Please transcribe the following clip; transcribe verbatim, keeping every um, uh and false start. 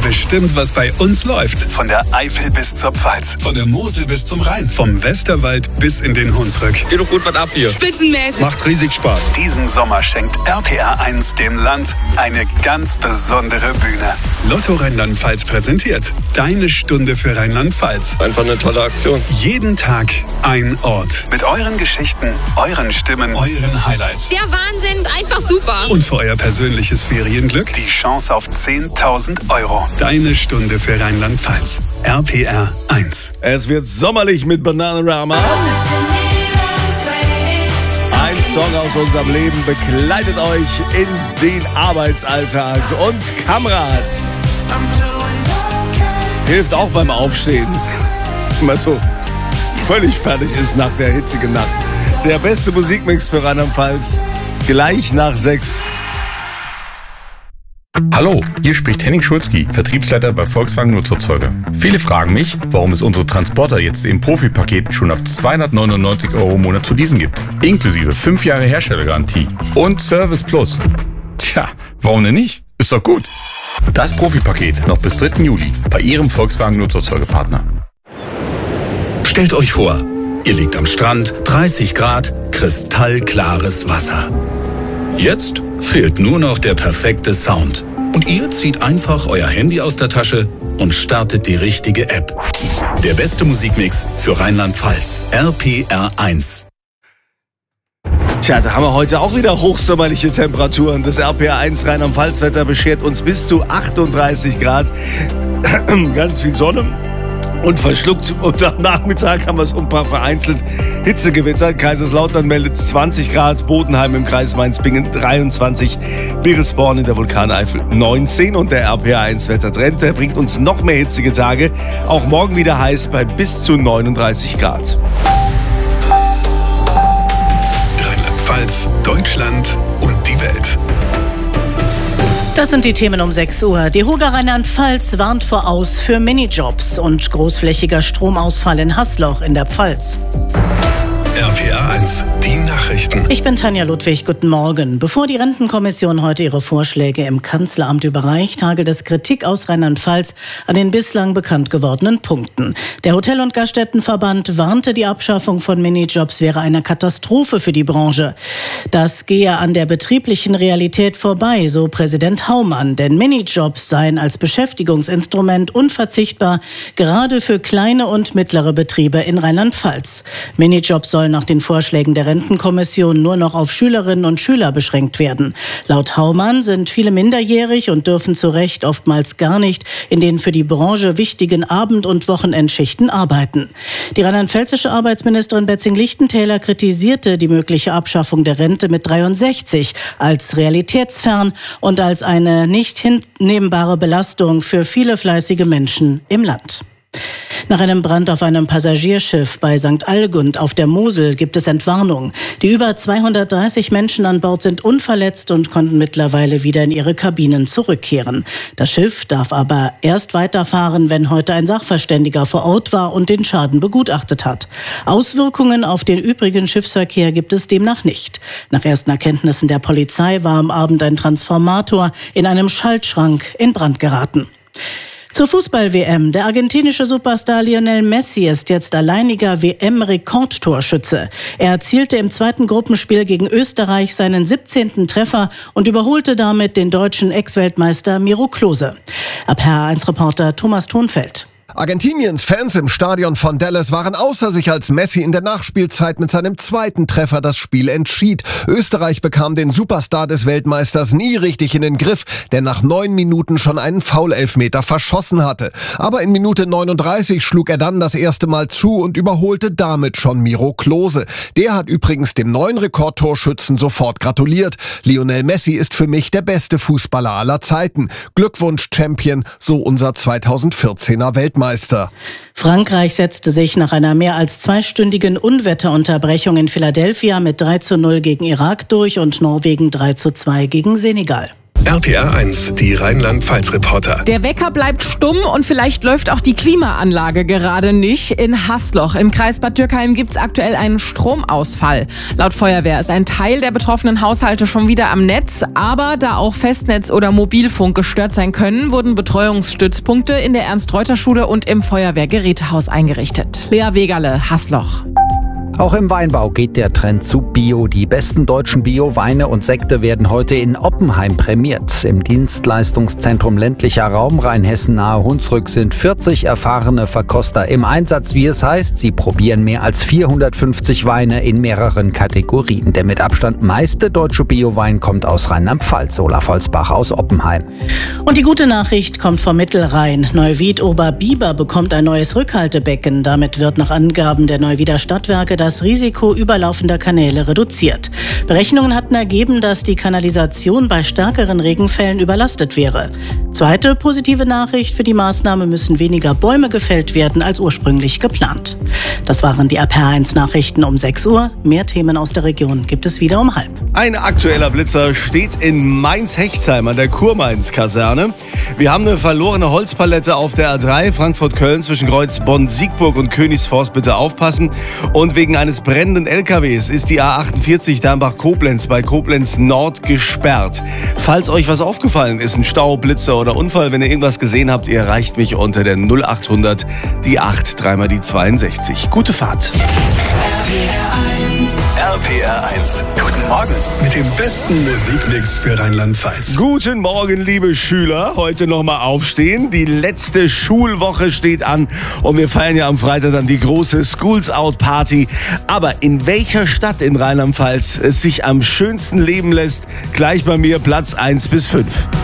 bestimmt, was bei uns läuft. Von der Eifel bis zur Pfalz. Von der Mosel bis zum Rhein. Vom Westerwald bis in den Hunsrück. Geht doch gut was ab hier. Spitzenmäßig. Macht riesig Spaß. Diesen Sommer schenkt R P R eins dem Land eine ganz besondere Bühne. Lotto Rheinland-Pfalz präsentiert Deine Stunde für Rheinland-Pfalz. Einfach eine tolle Aktion. Jeden Tag ein Ort. Mit euren Geschichten, euren Stimmen, euren Highlights. Der Wahnsinn, einfach super. Und für euer persönliches Ferienglück die Chance auf zehntausend Euro. Deine Stunde für Rheinland-Pfalz. R P R eins. Es wird sommerlich mit Bananarama. Ein Song aus unserem Leben begleitet euch in den Arbeitsalltag. Und Kamerad hilft auch beim Aufstehen. Immer so völlig fertig ist nach der hitzigen Nacht. Der beste Musikmix für Rheinland-Pfalz. Gleich nach sechs. Hallo, hier spricht Henning Schulzki, Vertriebsleiter bei Volkswagen Nutzerzeuge. Viele fragen mich, warum es unsere Transporter jetzt im Profipaket schon ab zweihundertneunundneunzig Euro im Monat zu leasen gibt. Inklusive fünf Jahre Herstellergarantie und Service Plus. Tja, warum denn nicht? Ist doch gut. Das Profipaket noch bis dritten Juli bei Ihrem Volkswagen Nutzerzeugepartner. Stellt euch vor, ihr liegt am Strand, dreißig Grad, kristallklares Wasser. Jetzt fehlt nur noch der perfekte Sound. Und ihr zieht einfach euer Handy aus der Tasche und startet die richtige App. Der beste Musikmix für Rheinland-Pfalz. R P R eins. Tja, da haben wir heute auch wieder hochsommerliche Temperaturen. Das R P R eins Rheinland-Pfalz-Wetter beschert uns bis zu achtunddreißig Grad. Ganz viel Sonne. Und verschluckt. Und am Nachmittag haben wir so ein paar vereinzelt Hitzegewitter. Kaiserslautern meldet zwanzig Grad, Bodenheim im Kreis Mainz-Bingen dreiundzwanzig, Biresborn in der Vulkaneifel neunzehn. Und der R P R eins Wettertrend, der bringt uns noch mehr hitzige Tage. Auch morgen wieder heiß bei bis zu neununddreißig Grad. Rheinland-Pfalz, Deutschland und die Welt. Das sind die Themen um sechs Uhr. Die Hoga Rheinland-Pfalz warnt vor Aus für Minijobs und großflächiger Stromausfall in Haßloch in der Pfalz. R P R eins, die Nachrichten. Ich bin Tanja Ludwig, guten Morgen. Bevor die Rentenkommission heute ihre Vorschläge im Kanzleramt überreicht, hagelt es Kritik aus Rheinland-Pfalz an den bislang bekannt gewordenen Punkten. Der Hotel- und Gaststättenverband warnte, die Abschaffung von Minijobs wäre eine Katastrophe für die Branche. Das gehe an der betrieblichen Realität vorbei, so Präsident Haumann. Denn Minijobs seien als Beschäftigungsinstrument unverzichtbar, gerade für kleine und mittlere Betriebe in Rheinland-Pfalz. Minijobs sollen nach den Vorschlägen der Rentenkommission nur noch auf Schülerinnen und Schüler beschränkt werden. Laut Haumann sind viele minderjährig und dürfen zu Recht oftmals gar nicht in den für die Branche wichtigen Abend- und Wochenendschichten arbeiten. Die rheinland-pfälzische Arbeitsministerin Betzing-Lichtentäler kritisierte die mögliche Abschaffung der Rente mit dreiundsechzig als realitätsfern und als eine nicht hinnehmbare Belastung für viele fleißige Menschen im Land. Nach einem Brand auf einem Passagierschiff bei Sankt Algund auf der Mosel gibt es Entwarnung. Die über zweihundertdreißig Menschen an Bord sind unverletzt und konnten mittlerweile wieder in ihre Kabinen zurückkehren. Das Schiff darf aber erst weiterfahren, wenn heute ein Sachverständiger vor Ort war und den Schaden begutachtet hat. Auswirkungen auf den übrigen Schiffsverkehr gibt es demnach nicht. Nach ersten Erkenntnissen der Polizei war am Abend ein Transformator in einem Schaltschrank in Brand geraten. Zur Fußball-W M. Der argentinische Superstar Lionel Messi ist jetzt alleiniger W M-Rekordtorschütze. Er erzielte im zweiten Gruppenspiel gegen Österreich seinen siebzehnten Treffer und überholte damit den deutschen Ex-Weltmeister Miro Klose. R P R eins Reporter Thomas Thonfeld. Argentiniens Fans im Stadion von Dallas waren außer sich, als Messi in der Nachspielzeit mit seinem zweiten Treffer das Spiel entschied. Österreich bekam den Superstar des Weltmeisters nie richtig in den Griff, der nach neun Minuten schon einen Foul-Elfmeter verschossen hatte. Aber in Minute neununddreißig schlug er dann das erste Mal zu und überholte damit schon Miro Klose. Der hat übrigens dem neuen Rekordtorschützen sofort gratuliert. Lionel Messi ist für mich der beste Fußballer aller Zeiten. Glückwunsch, Champion, so unser zweitausendvierzehner Weltmeister. Frankreich setzte sich nach einer mehr als zweistündigen Unwetterunterbrechung in Philadelphia mit drei zu null gegen Irak durch und Norwegen drei zu zwei gegen Senegal. R P R eins, die Rheinland-Pfalz-Reporter. Der Wecker bleibt stumm und vielleicht läuft auch die Klimaanlage gerade nicht. In Hasloch im Kreis Bad Dürkheim gibt es aktuell einen Stromausfall. Laut Feuerwehr ist ein Teil der betroffenen Haushalte schon wieder am Netz. Aber da auch Festnetz oder Mobilfunk gestört sein können, wurden Betreuungsstützpunkte in der Ernst-Reuter-Schule und im Feuerwehrgerätehaus eingerichtet. Lea Wegerle, Hasloch. Auch im Weinbau geht der Trend zu Bio. Die besten deutschen Bio-Weine und Sekte werden heute in Oppenheim prämiert. Im Dienstleistungszentrum ländlicher Raum Rheinhessen nahe Hunsrück sind vierzig erfahrene Verkoster im Einsatz, wie es heißt. Sie probieren mehr als vierhundertfünfzig Weine in mehreren Kategorien. Der mit Abstand meiste deutsche Bio-Wein kommt aus Rheinland-Pfalz. Olaf Holzbach aus Oppenheim. Und die gute Nachricht kommt vom Mittelrhein. Neuwied-Oberbiber bekommt ein neues Rückhaltebecken. Damit wird nach Angaben der Neuwieder Stadtwerke das Risiko überlaufender Kanäle reduziert. Berechnungen hatten ergeben, dass die Kanalisation bei stärkeren Regenfällen überlastet wäre. Zweite positive Nachricht: Für die Maßnahme müssen weniger Bäume gefällt werden als ursprünglich geplant. Das waren die R P R eins Nachrichten um sechs Uhr. Mehr Themen aus der Region gibt es wieder um halb. Ein aktueller Blitzer steht in Mainz-Hechtsheim an der Kurmainz-Kaserne. Wir haben eine verlorene Holzpalette auf der A drei Frankfurt-Köln zwischen Kreuz Bonn-Siegburg und Königsforst. Bitte aufpassen. Und wegen eines brennenden L K Ws ist die A achtundvierzig Dambach-Koblenz bei Koblenz Nord gesperrt. Falls euch was aufgefallen ist, ein Stau, Blitzer oder Unfall, wenn ihr irgendwas gesehen habt, ihr erreicht mich unter der null achthundert, die acht, dreimal die zweiundsechzig. Gute Fahrt. R P R eins. Guten Morgen mit dem besten Musikmix für Rheinland-Pfalz. Guten Morgen, liebe Schüler. Heute nochmal aufstehen. Die letzte Schulwoche steht an und wir feiern ja am Freitag dann die große Schools Out Party. Aber in welcher Stadt in Rheinland-Pfalz es sich am schönsten leben lässt, gleich bei mir Platz eins bis fünf.